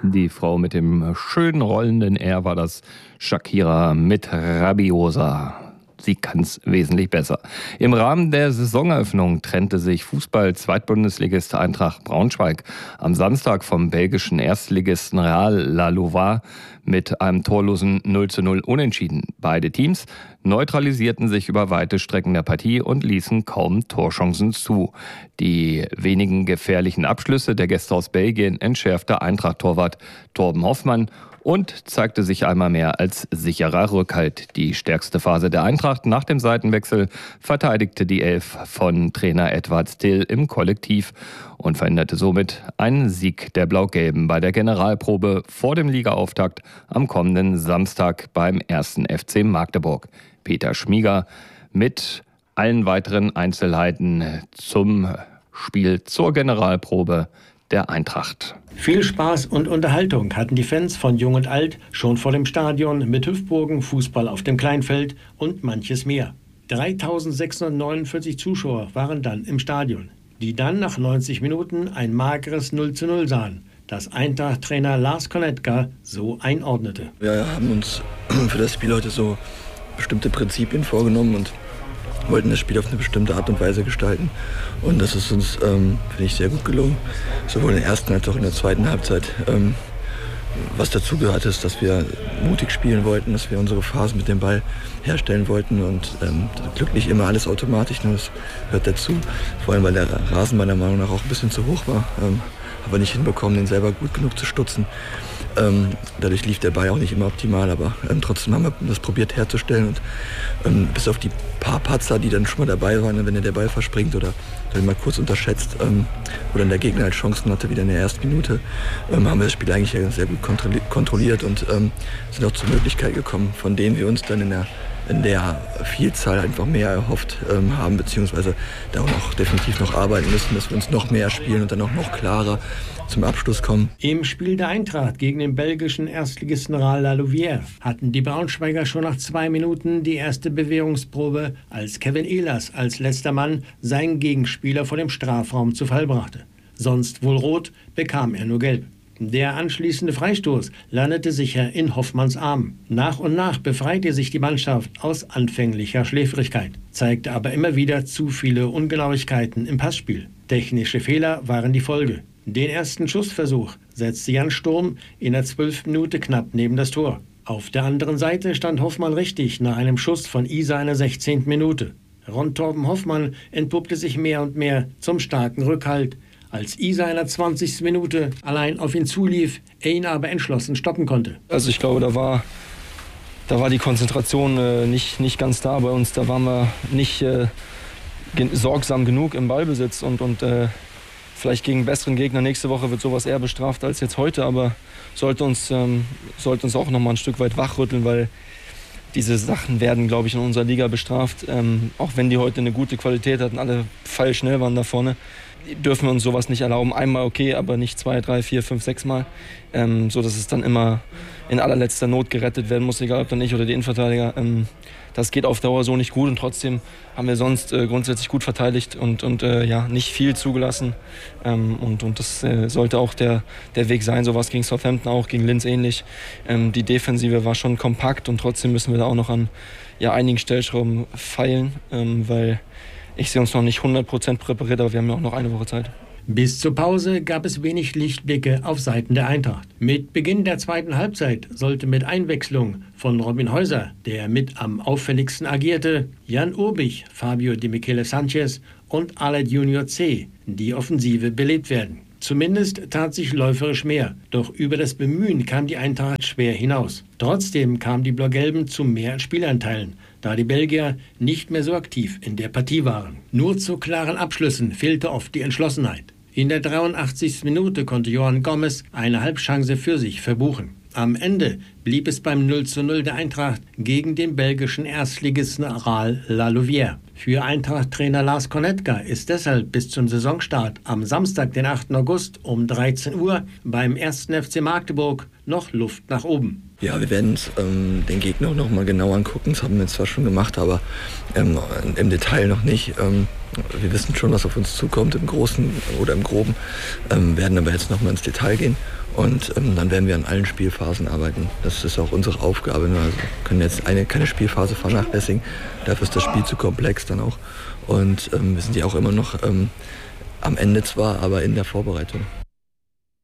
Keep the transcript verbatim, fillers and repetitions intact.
Die Frau mit dem schön rollenden R war das, Shakira mit Rabiosa. Sie kann es wesentlich besser. Im Rahmen der Saisoneröffnung trennte sich Fußball-Zweitbundesligist Eintracht Braunschweig am Samstag vom belgischen Erstligisten Real La Louvière mit einem torlosen null zu null Unentschieden. Beide Teams neutralisierten sich über weite Strecken der Partie und ließen kaum Torchancen zu. Die wenigen gefährlichen Abschlüsse der Gäste aus Belgien entschärfte Eintracht-Torwart Torben Hoffmann und zeigte sich einmal mehr als sicherer Rückhalt. Die stärkste Phase der Eintracht nach dem Seitenwechsel verteidigte die Elf von Trainer Edward Still im Kollektiv und verhinderte somit einen Sieg der Blau-Gelben bei der Generalprobe vor dem Ligaauftakt am kommenden Samstag beim ersten F C Magdeburg. Peter Schmieger mit allen weiteren Einzelheiten zum Spiel zur Generalprobe der Eintracht. Viel Spaß und Unterhaltung hatten die Fans von Jung und Alt schon vor dem Stadion mit Hüpfburgen, Fußball auf dem Kleinfeld und manches mehr. dreitausendsechshundertneunundvierzig Zuschauer waren dann im Stadion, die dann nach neunzig Minuten ein mageres null zu null sahen, das Eintracht-Trainer Lars Konetka so einordnete. Wir haben uns für das Spiel heute so bestimmte Prinzipien vorgenommen und wollten das Spiel auf eine bestimmte Art und Weise gestalten. Und das ist uns, ähm, finde ich, sehr gut gelungen. Sowohl in der ersten als auch in der zweiten Halbzeit. Ähm, was dazu gehört ist, dass wir mutig spielen wollten, dass wir unsere Phasen mit dem Ball herstellen wollten. Und ähm, Glück nicht immer alles automatisch, nur das gehört dazu. Vor allem, weil der Rasen meiner Meinung nach auch ein bisschen zu hoch war. Ähm, aber nicht hinbekommen, den selber gut genug zu stutzen. Ähm, dadurch lief der Ball auch nicht immer optimal, aber ähm, trotzdem haben wir das probiert herzustellen und ähm, bis auf die paar Patzer, die dann schon mal dabei waren, wenn der Ball verspringt oder dann mal kurz unterschätzt ähm, oder dann der Gegner halt Chancen hatte, wieder in der ersten Minute, ähm, haben wir das Spiel eigentlich sehr gut kontrolli- kontrolliert und ähm, sind auch zur Möglichkeit gekommen, von denen wir uns dann in der in der Vielzahl einfach mehr erhofft ähm, haben, beziehungsweise da auch noch definitiv noch arbeiten müssen, dass wir uns noch mehr spielen und dann auch noch klarer zum Abschluss kommen. Im Spiel der Eintracht gegen den belgischen Erstligisten Real La Louvière hatten die Braunschweiger schon nach zwei Minuten die erste Bewährungsprobe, als Kevin Ehlers als letzter Mann seinen Gegenspieler vor dem Strafraum zu Fall brachte. Sonst wohl rot, bekam er nur gelb. Der anschließende Freistoß landete sicher in Hoffmanns Arm. Nach und nach befreite sich die Mannschaft aus anfänglicher Schläfrigkeit, zeigte aber immer wieder zu viele Ungenauigkeiten im Passspiel. Technische Fehler waren die Folge. Den ersten Schussversuch setzte Jan Sturm in der zwölften Minute knapp neben das Tor. Auf der anderen Seite stand Hoffmann richtig nach einem Schuss von Isa in der sechzehnten Minute. Ron Torben Hoffmann entpuppte sich mehr und mehr zum starken Rückhalt, als Isa in der zwanzigsten Minute allein auf ihn zulief, er ihn aber entschlossen stoppen konnte. Also ich glaube, da war, da war die Konzentration äh, nicht, nicht ganz da bei uns. Da waren wir nicht äh, gen- sorgsam genug im Ballbesitz. Und, und äh, vielleicht gegen besseren Gegner nächste Woche wird sowas eher bestraft als jetzt heute. Aber sollte uns, ähm, sollte uns auch noch mal ein Stück weit wachrütteln, weil diese Sachen werden, glaube ich, in unserer Liga bestraft. Ähm, auch wenn die heute eine gute Qualität hatten, alle pfeilschnell waren da vorne, dürfen wir uns sowas nicht erlauben. Einmal okay, aber nicht zwei, drei, vier, fünf, sechs Mal. Ähm, so dass es dann immer in allerletzter Not gerettet werden muss, egal ob dann ich oder die Innenverteidiger. Ähm, das geht auf Dauer so nicht gut und trotzdem haben wir sonst äh, grundsätzlich gut verteidigt und, und äh, ja, nicht viel zugelassen. Ähm, und, und das äh, sollte auch der, der Weg sein. So war es gegen Southampton auch, gegen Linz ähnlich. Ähm, die Defensive war schon kompakt und trotzdem müssen wir da auch noch an ja, einigen Stellschrauben feilen, ähm, weil ich sehe uns noch nicht hundert Prozent präpariert, aber wir haben ja auch noch eine Woche Zeit. Bis zur Pause gab es wenig Lichtblicke auf Seiten der Eintracht. Mit Beginn der zweiten Halbzeit sollte mit Einwechslung von Robin Häuser, der mit am auffälligsten agierte, Jan Urbich, Fabio Di Michele Sanchez und Aled Junior C. die Offensive belebt werden. Zumindest tat sich läuferisch mehr, doch über das Bemühen kam die Eintracht schwer hinaus. Trotzdem kamen die Blau-Gelben zu mehr Spielanteilen, da die Belgier nicht mehr so aktiv in der Partie waren. Nur zu klaren Abschlüssen fehlte oft die Entschlossenheit. In der dreiundachtzigsten Minute konnte Johan Gomez eine Halbchance für sich verbuchen. Am Ende blieb es beim null zu null der Eintracht gegen den belgischen Erstligisten Real La Louvière. Für Eintracht-Trainer Lars Konetka ist deshalb bis zum Saisonstart am Samstag, den achten August um dreizehn Uhr beim ersten F C Magdeburg noch Luft nach oben. Ja, wir werden uns ähm, den Gegner auch noch mal genau angucken. Das haben wir zwar schon gemacht, aber ähm, im Detail noch nicht. Ähm, wir wissen schon, was auf uns zukommt, im Großen oder im Groben, ähm, werden aber jetzt nochmal ins Detail gehen und ähm, dann werden wir an allen Spielphasen arbeiten. Das ist auch unsere Aufgabe. Ne? Also wir können jetzt eine, keine Spielphase vernachlässigen, dafür ist das Spiel zu komplex dann auch und ähm, wir sind ja auch immer noch ähm, am Ende zwar, aber in der Vorbereitung.